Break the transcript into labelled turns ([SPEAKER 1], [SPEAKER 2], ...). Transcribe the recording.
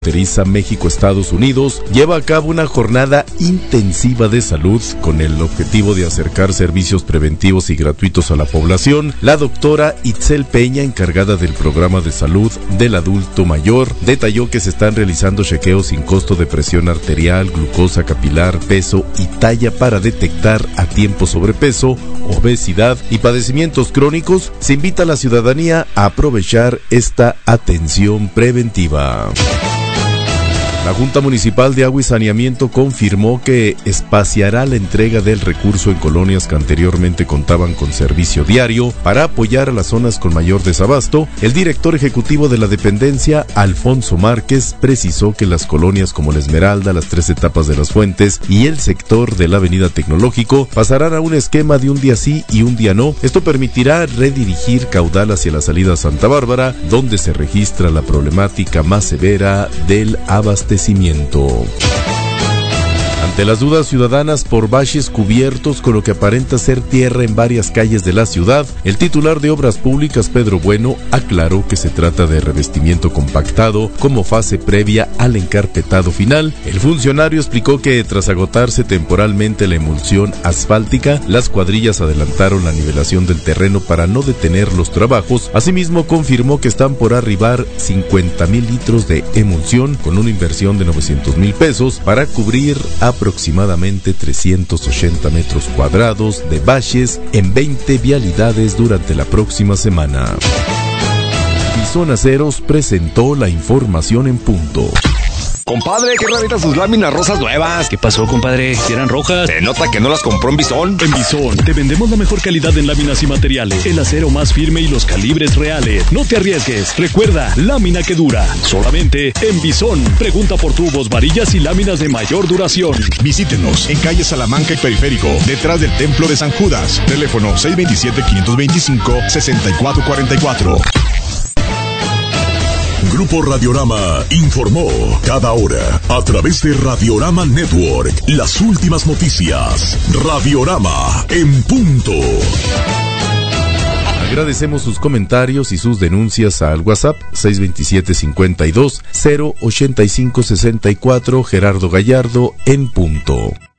[SPEAKER 1] fronteriza México-Estados Unidos, lleva a cabo una jornada intensiva de salud con el objetivo de acercar servicios preventivos y gratuitos a la población. La doctora Itzel Peña, encargada del programa de salud del adulto mayor, detalló que se están realizando chequeos sin costo de presión arterial, glucosa capilar, peso y talla para detectar a tiempo sobrepeso, obesidad y padecimientos crónicos. Se invita a la ciudadanía a aprovechar esta atención preventiva. La Junta Municipal de Agua y Saneamiento confirmó que espaciará la entrega del recurso en colonias que anteriormente contaban con servicio diario para apoyar a las zonas con mayor desabasto. El director ejecutivo de la dependencia, Alfonso Márquez, precisó que las colonias como La Esmeralda, las 3 etapas de Las Fuentes y el sector de la Avenida Tecnológico pasarán a un esquema de un día sí y un día no. Esto permitirá redirigir caudal hacia la salida Santa Bárbara, donde se registra la problemática más severa del abastecimiento. Ante las dudas ciudadanas por baches cubiertos con lo que aparenta ser tierra en varias calles de la ciudad, el titular de Obras Públicas, Pedro Bueno, aclaró que se trata de revestimiento compactado como fase previa al encarpetado final. El funcionario explicó que tras agotarse temporalmente la emulsión asfáltica, las cuadrillas adelantaron la nivelación del terreno para no detener los trabajos. Asimismo, confirmó que están por arribar 50,000 litros de emulsión con una inversión de 900,000 pesos para cubrir aproximadamente 380 metros cuadrados de baches en 20 vialidades durante la próxima semana. Bison Aceros presentó la información en punto.
[SPEAKER 2] Compadre, qué raritas sus láminas rosas nuevas.
[SPEAKER 3] ¿Qué pasó, compadre? ¿Eran rojas?
[SPEAKER 2] Se nota que no las compró en Bison.
[SPEAKER 3] En Bison te vendemos la mejor calidad en láminas y materiales, el acero más firme y los calibres reales. No te arriesgues. Recuerda, lámina que dura. Solamente en Bison. Pregunta por tubos, varillas y láminas de mayor duración.
[SPEAKER 4] Visítenos en calle Salamanca y Periférico, detrás del Templo de San Judas. Teléfono 627-525-6444.
[SPEAKER 5] Grupo Radiorama informó cada hora a través de Radiorama Network las últimas noticias. Radiorama en punto.
[SPEAKER 1] Agradecemos sus comentarios y sus denuncias al WhatsApp 627-52-085-64. Gerardo Gallardo en punto.